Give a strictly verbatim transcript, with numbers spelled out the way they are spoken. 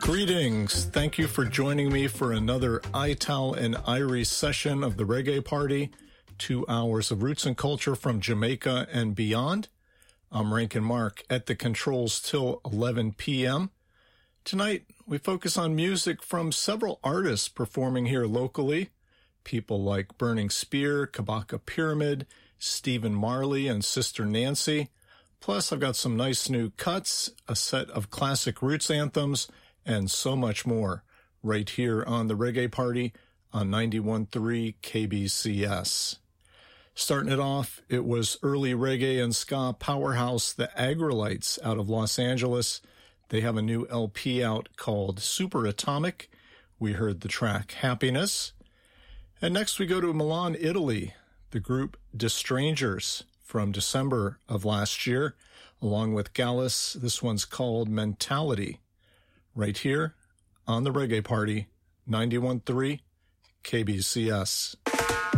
Greetings. Thank you for joining me for another Ital and Irie session of the Reggae Party. Two hours of roots and culture from Jamaica and beyond. I'm Rankin Mark at the controls till eleven p.m. Tonight, we focus on music from several artists performing here locally. People like Burning Spear, Kabaka Pyramid, Stephen Marley, and Sister Nancy. Plus, I've got some nice new cuts, a set of classic roots anthems, and so much more right here on the Reggae Party on ninety-one point three K B C S. Starting it off, it was early reggae and ska powerhouse the Aggrolites out of Los Angeles. They have a new L P out called Super Atomic. We heard the track Happiness. And next we go to Milan, Italy, the group Distrangers from December of last year, along with Gallus. This one's called Mentality. Right here on the Reggae Party, ninety-one point three K B C S.